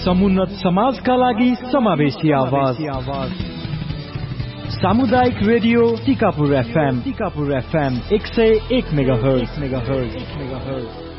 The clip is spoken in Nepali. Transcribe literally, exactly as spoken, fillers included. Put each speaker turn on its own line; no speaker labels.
समुन्नत समाजका लागि समावेशी आवाज सामुदायिक radio Tikapur FM Tikapur FM एक सय एक मेगाहर्ज मेगाहर्ज मेगाहर्ज